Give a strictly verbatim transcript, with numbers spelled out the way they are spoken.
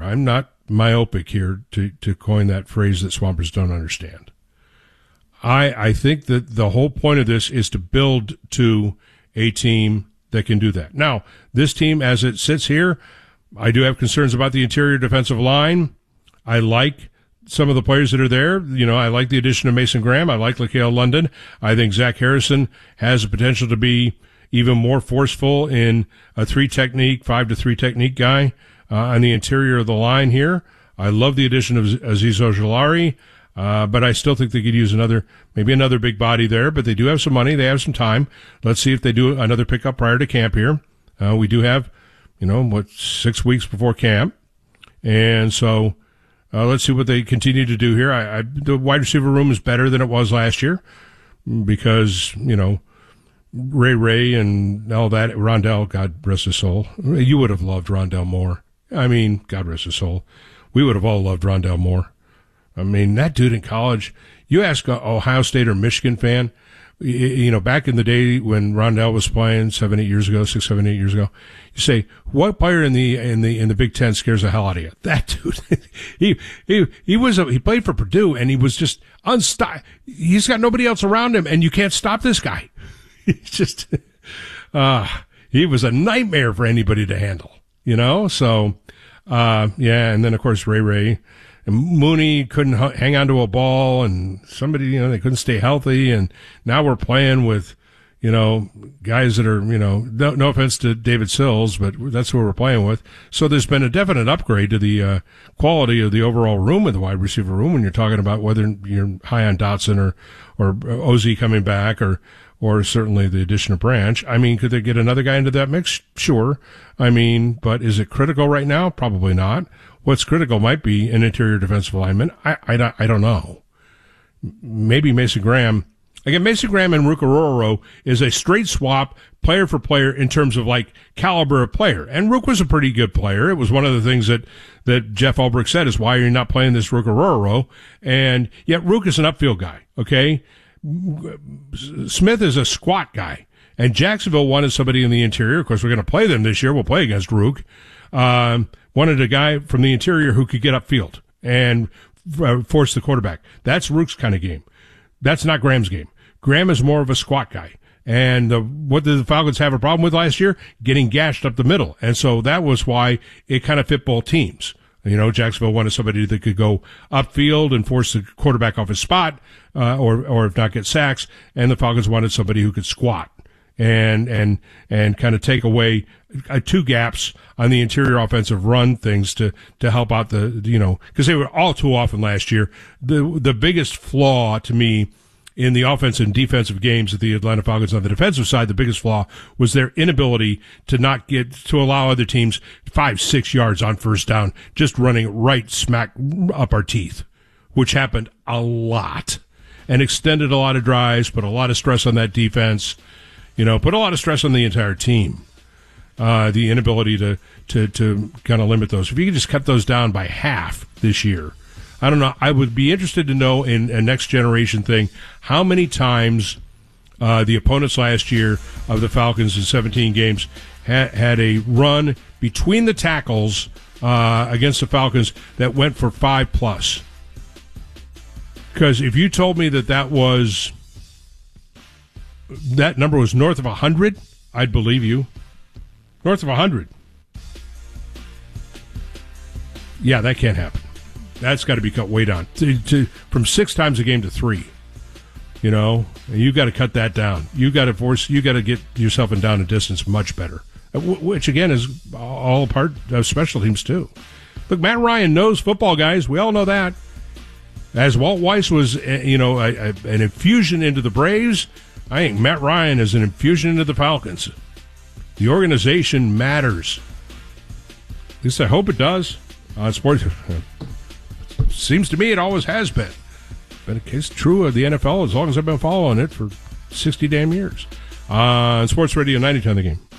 I'm not myopic here to, to coin that phrase that Swampers don't understand. I, I think that the whole point of this is to build to a team that can do that. Now, this team, as it sits here, I do have concerns about the interior defensive line. I like some of the players that are there. You know, I like the addition of Mason Graham. I like LaCale London. I think Zach Harrison has the potential to be even more forceful in a three technique, five to three technique guy uh, on the interior of the line here. I love the addition of Azeez Ojulari. Uh, but I still think they could use another, maybe another big body there, but they do have some money. They have some time. Let's see if they do another pickup prior to camp here. Uh, we do have, you know, what, six weeks before camp. And so, uh, let's see what they continue to do here. I, I, the wide receiver room is better than it was last year because, you know, Ray Ray and all that, Rondell, God rest his soul. You would have loved Rondell Moore. I mean, God rest his soul. We would have all loved Rondell Moore. I mean, that dude in college, you ask a Ohio State or Michigan fan, you know, back in the day when Rondell was playing seven, eight years ago, six, seven, eight years ago, you say, what player in the, in the, in the Big Ten scares the hell out of you? That dude, he, he, he was, a, he played for Purdue and he was just unstoppable. He's got nobody else around him and you can't stop this guy. He's just, uh, he was a nightmare for anybody to handle, you know? So, uh, yeah. And then of course, Ray Ray. And Mooney couldn't h- hang on to a ball, and somebody, you know, they couldn't stay healthy. And now we're playing with, you know, guys that are, you know, no, no offense to David Sills, but that's who we're playing with. So there's been a definite upgrade to the uh, quality of the overall room in the wide receiver room when you're talking about whether you're high on Dotson or, or O Z coming back or, or certainly the addition of Branch. I mean, could they get another guy into that mix? Sure. I mean, but is it critical right now? Probably not. What's critical might be an interior defensive lineman. I, I, I don't know. Maybe Mason Graham. Again, Mason Graham and Rukaroro is a straight swap player for player in terms of like caliber of player. And Rook was a pretty good player. It was one of the things that, that Jeff Ulbrich said is why are you not playing this Rukaroro? And yet Rook is an upfield guy. Okay. Smith is a squat guy. And Jacksonville wanted somebody in the interior. Of course, we're going to play them this year. We'll play against Rook. Um, wanted a guy from the interior who could get upfield and uh, force the quarterback. That's Rook's kind of game. That's not Graham's game. Graham is more of a squat guy. And uh, what did the Falcons have a problem with last year? Getting gashed up the middle. And so that was why it kind of fit both teams. You know, Jacksonville wanted somebody that could go upfield and force the quarterback off his spot, uh, or, or if not get sacks. And the Falcons wanted somebody who could squat and, and, and kind of take away uh, two gaps on the interior offensive run things to, to help out the, you know, cause they were all too often last year. The, the biggest flaw to me in the offensive and defensive games of the Atlanta Falcons on the defensive side, the biggest flaw was their inability to not get, to allow other teams five, six yards on first down, just running right smack up our teeth, which happened a lot and extended a lot of drives, put a lot of stress on that defense. You know, put a lot of stress on the entire team. Uh, the inability to, to, to kind of limit those. If you could just cut those down by half this year, I don't know. I would be interested to know in a next generation thing, how many times, uh, the opponents last year of the Falcons in seventeen games had, had a run between the tackles, uh, against the Falcons that went for five plus. Because if you told me that that was, that number was north of one hundred, I'd believe you. North of one hundred. Yeah, that can't happen. That's got to be cut way down. To, to, from six times a game to three. You know, you got to cut that down. You got to force, you got to get yourself in down and distance much better. Which, again, is all part of special teams, too. Look, Matt Ryan knows football, guys. We all know that. As Walt Weiss was, you know, a, a, an infusion into the Braves, I think Matt Ryan is an infusion into the Falcons. The organization matters. At least I hope it does. On sports, seems to me it always has been. Been a case true of the N F L as long as I've been following it for sixty damn years. On Sports Radio ninety-ten The Game.